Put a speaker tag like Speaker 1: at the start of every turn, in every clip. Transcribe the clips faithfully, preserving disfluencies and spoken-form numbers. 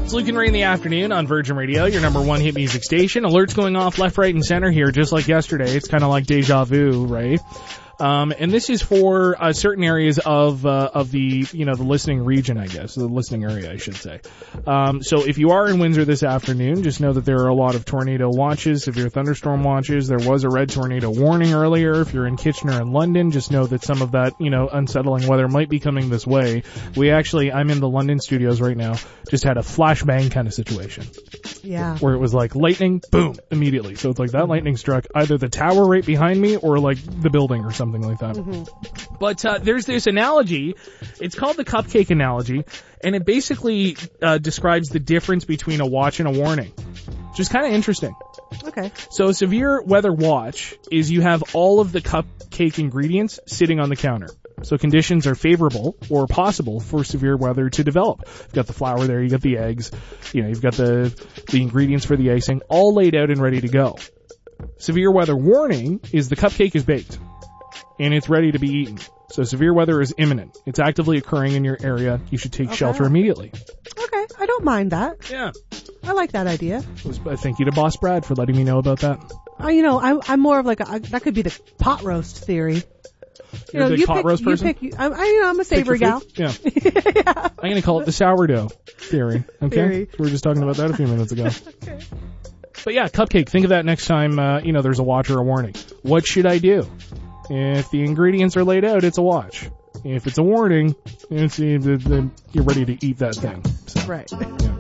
Speaker 1: It's Luke and Ray in the afternoon on Virgin Radio, your number one hit music station. Alerts going off left, right, and center here, just like yesterday. It's kind of like deja vu, right? Um, and this is for uh, certain areas of uh, of the you know the listening region, I guess, the listening area, I should say. Um, so if you are in Windsor this afternoon, just know that there are a lot of tornado watches, severe thunderstorm watches. There was a red tornado warning earlier. If you're in Kitchener and London, just know that some of that you know unsettling weather might be coming this way. We actually, I'm in the London studios right now. Just had a flashbang kind of situation.
Speaker 2: Yeah.
Speaker 1: Where it was like lightning, boom, immediately. So it's like that lightning struck either the tower right behind me or like the building or something like that. Mm-hmm. But uh, there's this analogy. It's called the cupcake analogy, and it basically uh, describes the difference between a watch and a warning. Which is kind of interesting.
Speaker 2: Okay.
Speaker 1: So a severe weather watch is you have all of the cupcake ingredients sitting on the counter. So conditions are favorable or possible for severe weather to develop. You've got the flour there, you've got the eggs, you know, you've got the the ingredients for the icing, all laid out and ready to go. Severe weather warning is the cupcake is baked and it's ready to be eaten. So severe weather is imminent. It's actively occurring in your area. You should take okay. shelter immediately.
Speaker 2: Okay, I don't mind that.
Speaker 1: Yeah.
Speaker 2: I like that idea.
Speaker 1: Thank you to Boss Brad for letting me know about that.
Speaker 2: Uh, you know, I'm, I'm more of like a, that could be the pot roast theory.
Speaker 1: You're you know, a big
Speaker 2: you
Speaker 1: pot
Speaker 2: pick,
Speaker 1: roast person?
Speaker 2: You pick, you, I'm, I, you know, I'm a savory gal.
Speaker 1: Yeah. yeah. I'm going to call it the sourdough theory. Okay?
Speaker 2: Theory.
Speaker 1: We were just talking about that a few minutes ago.
Speaker 2: Okay.
Speaker 1: But yeah, cupcake. Think of that next time, uh, you know, there's a watch or a warning. What should I do? If the ingredients are laid out, it's a watch. If it's a warning, it's, then you're ready to eat that thing. So,
Speaker 2: right.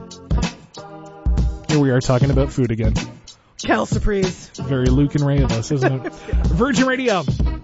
Speaker 1: Yeah. Here we are talking about food again.
Speaker 2: Cal Surprise.
Speaker 1: Very Luke and Ray of us, isn't it? Virgin Radio.